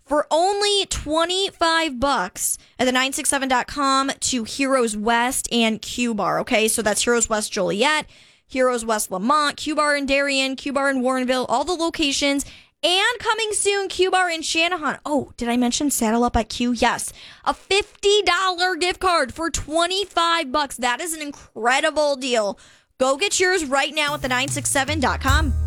for only $25 at the 967.com to Heroes West and Q Bar. Okay, so that's Heroes West Joliet, Heroes West Lamont, Q Bar in Darien, Q Bar in Warrenville, all the locations. And coming soon, Q Bar in Shanahan. Oh, did I mention Saddle Up at Q? Yes. A $50 gift card for $25. That is an incredible deal. Go get yours right now at the 967.com.